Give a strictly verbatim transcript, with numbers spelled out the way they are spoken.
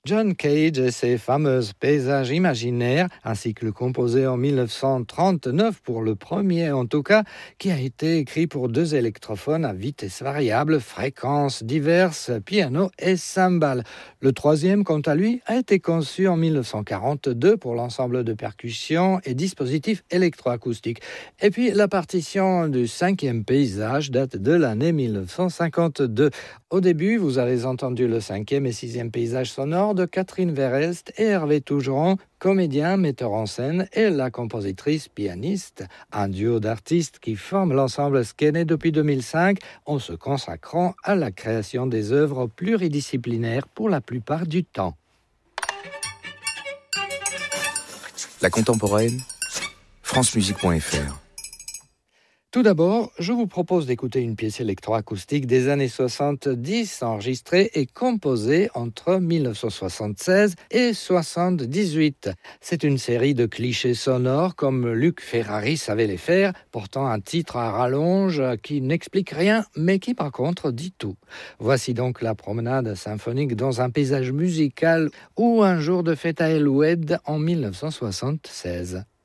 John Cage et ses fameux paysages imaginaires, ainsi que le composé en dix-neuf cent trente-neuf pour le premier en tout cas, qui a été écrit pour deux électrophones à vitesse variable, fréquences diverses, piano et cymbales. Le troisième, quant à lui, a été conçu en dix-neuf cent quarante-deux pour l'ensemble de percussions et dispositifs électroacoustiques. Et puis la partition du cinquième paysage date de l'année dix-neuf cent cinquante-deux. Au début, vous avez entendu le cinquième et sixième paysage sonore de Catherine Verhelst et Hervé Tougeron, comédien, metteur en scène et la compositrice pianiste, un duo d'artistes qui forment l'ensemble Skene depuis deux mille cinq en se consacrant à la création des œuvres pluridisciplinaires pour la plupart du temps. La contemporaine, francemusique point f r. Tout d'abord, je vous propose d'écouter une pièce électroacoustique des années soixante-dix, enregistrée et composée entre dix-neuf cent soixante-seize et soixante-dix-huit. C'est une série de clichés sonores comme Luc Ferrari savait les faire, portant un titre à rallonge qui n'explique rien, mais qui par contre dit tout. Voici donc la promenade symphonique dans un paysage musical ou un jour de fête à El Oued en dix-neuf cent soixante-seize.